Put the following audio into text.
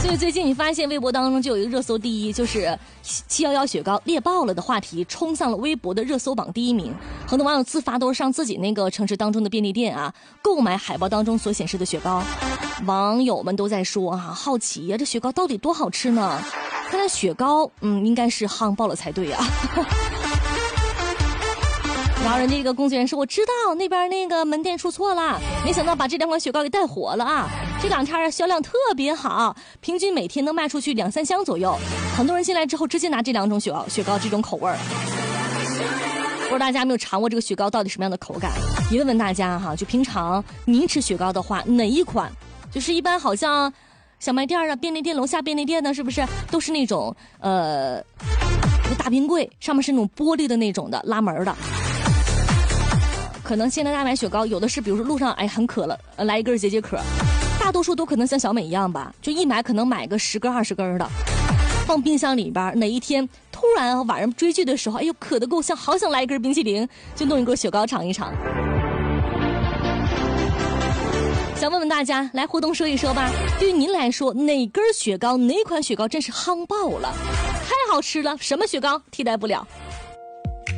所以最近你发现微博当中就有一个热搜第一，就是711雪糕猎爆了的话题冲上了微博的热搜榜第1名。很多网友自发都是上自己那个城市当中的便利店啊，购买海报当中所显示的雪糕。网友们都在说啊，好奇呀，这雪糕到底多好吃呢？看来雪糕应该是夯爆了才对啊。然后人家这个工作人员说，我知道那边那个门店出错了，没想到把这2款雪糕给带火了啊！这2摊销量特别好，平均每天能卖出去2-3箱左右。很多人进来之后直接拿这2种雪糕这种口味儿。不知道大家有没有尝过这个雪糕到底什么样的口感？也问问大家哈，就平常您吃雪糕的话，哪一款？就是一般好像小卖店啊、便利店楼下便利店呢，是不是都是那种大冰柜，上面是那种玻璃的那种的拉门的。可能现在大家买雪糕，有的是比如说路上很渴了，来一根解解渴，大多数都可能像小美一样吧，就一买可能买个10根20根的，放冰箱里边，哪一天突然晚上追剧的时候，哎呦渴得够呛，好想来一根冰淇淋，就弄一根雪糕尝一尝。想问问大家，来互动说一说吧，对于您来说，哪根雪糕哪款雪糕真是夯爆了，太好吃了，什么雪糕替代不了？